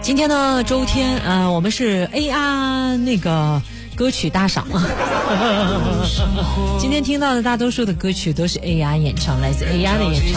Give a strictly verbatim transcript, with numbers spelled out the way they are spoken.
今天呢，周天，呃，我们是 A R 那个歌曲大赏。今天听到的大多数的歌曲都是 A R 演唱，来自 A R 的演唱。